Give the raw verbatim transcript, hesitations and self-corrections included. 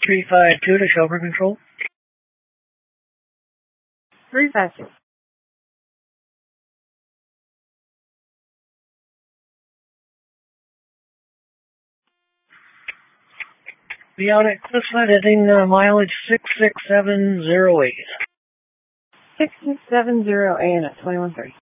three five two to Shelburne Control. three five two. Be out at Cliffside, heading uh, mileage six six seven zero eight. six six seven zero eight at twenty-one thirty.